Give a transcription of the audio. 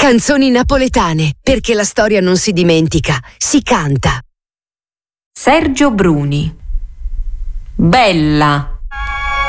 Canzoni napoletane, perché la storia non si dimentica, si canta. Sergio Bruni. Bella.